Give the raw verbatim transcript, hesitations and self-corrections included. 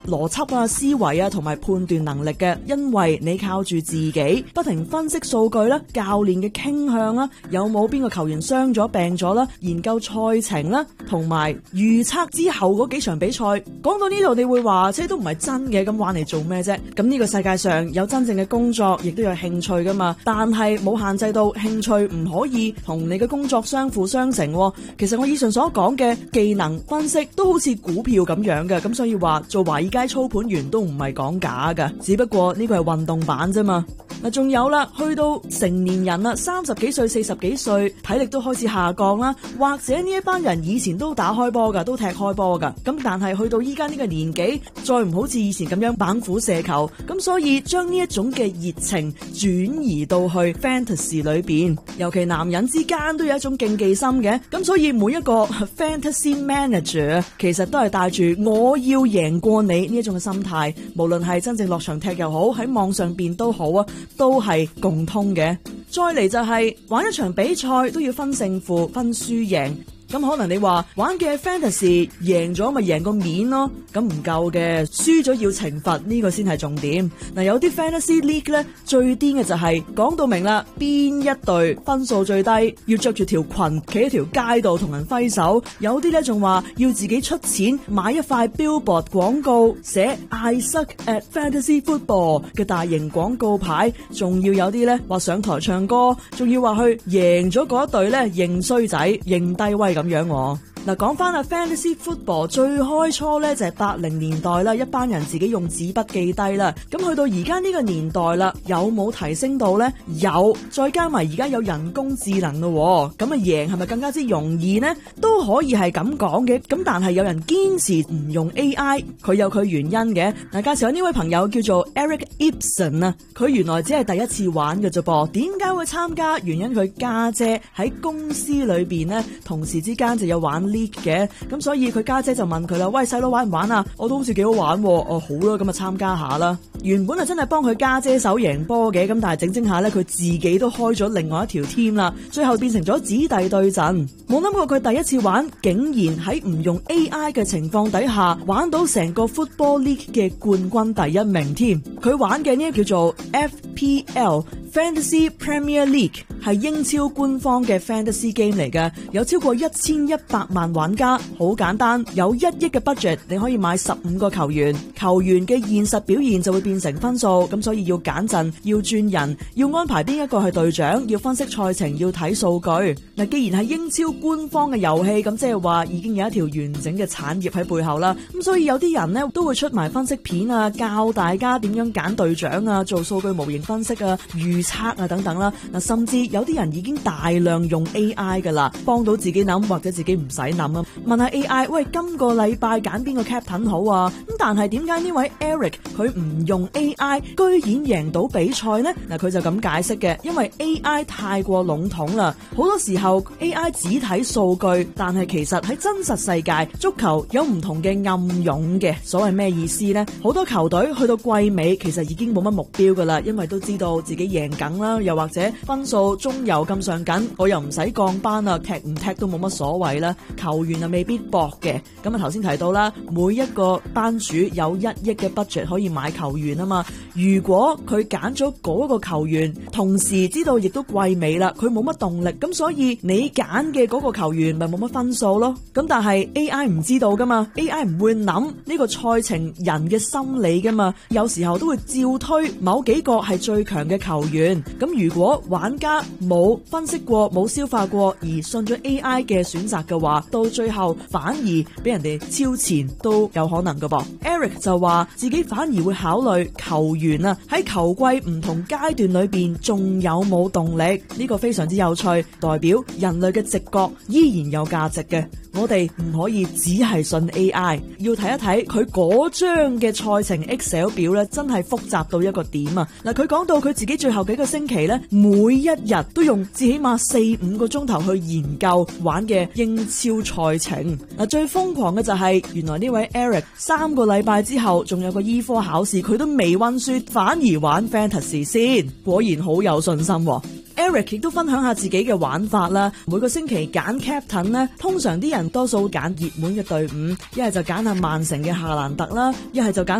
邏輯啊、思維啊同埋判斷能力嘅，因為你靠住自己不停分析數據啦、教練嘅傾向啦、有冇邊個球員傷咗病咗啦、研究賽程啦，同埋預測之後嗰幾場比賽。講到呢度，你會話，即係都唔係真嘅，咁玩嚟做咩啫？咁呢個世界上有真正嘅工作，亦都有興趣噶嘛，但係冇限制到興趣唔可以同你嘅工作相輔相成。其實我以上所講嘅技能分析都好似股票咁樣嘅，咁所以話做華爾街操盤員都唔係講假噶，只不過呢個係運動版啫嘛。嗱，仲有啦，去到成年人啦，三十幾歲、四十幾歲，體力都開始下降啦，或者呢一班人以前都打開波噶，都踢開波噶，咁但係去到依家呢個年紀，再唔好似以前咁樣猛虎射球，咁所以將呢一種嘅熱情轉移到去 fantasy 裏邊，尤其男人之間都有一種競技心嘅，咁所以每一個 fantasy manager 其實都係帶住我要贏過你呢一種嘅心態，無論係真正落場踢又好，喺網上邊都好啊，都係共通嘅。再嚟就係玩一場比賽都要分勝負、分輸贏。咁可能你話玩嘅 fantasy 贏咗咪贏個面咯，咁唔夠嘅，輸咗要懲罰，呢個先係重點。嗱，有啲 fantasy league 咧最癲嘅就係講到明啦，邊一隊分數最低，要着住條裙企喺條街度同人揮手。有啲咧仲話要自己出錢買一塊 billboard 廣告，寫 I suck at fantasy football 嘅大型廣告牌，仲要有啲咧話上台唱歌，仲要話去贏咗嗰一隊咧認衰仔認低威咁樣喎。嗱，講翻啊 Fantasy Football 最開初咧就係八零年代啦，一班人自己用紙筆記低啦。咁去到而家呢個年代啦，有冇提升到咧？有，再加埋而家有人工智能咯，咁啊贏係咪更加之容易呢？都可以係咁講嘅。咁但係有人堅持唔用 A I， 佢有佢原因嘅。嗱，介紹下呢位朋友叫做 Eric Ibsen 啊，佢原來只係第一次玩嘅啫噃。點解會參加？原因佢家姐喺公司裏邊咧，同事之間就有玩嘅，咁所以佢家姐就問佢啦，喂，細佬玩唔玩啊？我都好似幾好玩喎。哦，好啦，咁啊參加下啦。原本啊真係幫佢家姐手贏波嘅，咁但係整整下咧，佢自己都開咗另外一條 team 啦，最後變成咗子弟對陣。冇諗過佢第一次玩，竟然喺唔用 A I 嘅情況底下，玩到成個 Football League 嘅冠軍第一名添。佢玩嘅呢叫做 F P L。Fantasy Premier League 係英超官方嘅 Fantasy game 嚟嘅，有超過一千一百萬玩家。好簡單，有一億嘅 budget，你可以買十五個球員，球員嘅現實表現就會變成分數，咁所以要揀陣，要轉人，要安排邊一個係隊長，要分析賽程，要睇數據。嗱，既然係英超官方嘅遊戲，咁即係話已經有一條完整嘅產業喺背後啦。咁所以有啲人呢都會出埋分析片啊，教大家點樣揀隊長啊，做數據模型分析啊，預測啊等等啦。嗱，甚至有啲人已經大量用 A I 噶啦，幫到自己諗或者自己唔使諗啊。問下 A I， 喂，今個禮拜揀邊個 captain 好啊？咁但係點解呢位 Eric 佢唔用 A I 居然贏到比賽呢？嗱，佢就咁解釋嘅，因為 A I 太過籠統啦，好多時候 A I 只睇數據，但係其實喺真實世界，足球有唔同嘅暗湧嘅。所謂咩意思呢？好多球隊去到季尾，其實已經冇乜目標噶啦，因為都知道自己贏緊啦，又或者分數中游咁上緊，我又唔使降班啦，踢唔踢都冇乜所謂啦。球員啊未必搏嘅，咁啊頭先提到啦，每一個班主有一億嘅 budget 可以買球員啊嘛。如果佢揀咗嗰個球員，同時知道亦都季尾啦，佢冇乜動力，咁所以你揀嘅嗰個球員咪冇乜分數咯。咁但係 A I 唔知道噶嘛 ，A I 唔會諗呢個賽程人嘅心理噶嘛，有時候都會照推某幾個係最強嘅球員。咁如果玩家冇分析過、冇消化過而信咗 A I 嘅選擇嘅話，到最後反而俾人哋超前都有可能噶噃。Eric 就話自己反而會考慮球員啊喺球季唔同階段裏邊仲有冇動力，呢個非常之有趣，代表人類嘅直覺依然有價值嘅。我哋唔可以只係信 A I， 要睇一睇佢嗰張嘅賽程 Excel 表咧，真係複雜到一個點啊！嗱，佢講到佢自己最後幾個星期咧，每一日都用至起碼四五個鐘頭去研究玩嘅英超賽程。嗱，最瘋狂嘅就係、是、原來呢位 Eric 三個禮拜之後仲有個醫科考試，佢都未溫書，反而玩 Fantasy 先，果然好有信心喎。 Eric 亦都分享下自己嘅玩法啦。每個星期揀 captain 呢，通常啲人多數揀熱門嘅隊伍，一係就揀下曼城嘅夏蘭特啦，一係就揀